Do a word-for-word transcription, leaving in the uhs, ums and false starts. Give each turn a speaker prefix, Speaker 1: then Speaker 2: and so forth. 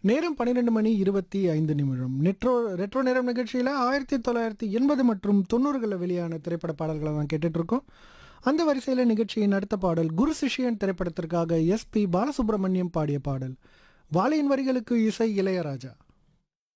Speaker 1: நேரம் பன்னிரண்டு மணி இருபத்தி ஐந்து நிமிடம். நெட்ரோ ரெட்ரோ நேரம் நிகழ்ச்சியில் ஆயிரத்தி தொள்ளாயிரத்தி எண்பது மற்றும் தொண்ணூறுகளில் வெளியான திரைப்பட பாடல்களை தான் கேட்டுட்ருக்கோம். அந்த வரிசையில் நிகழ்ச்சியின் அடுத்த பாடல் குரு சிஷ்யன் திரைப்படத்திற்காக எஸ் பி பாலசுப்ரமணியம் பாடிய பாடல். வாலியின் வரிகளுக்கு இசை இளையராஜா.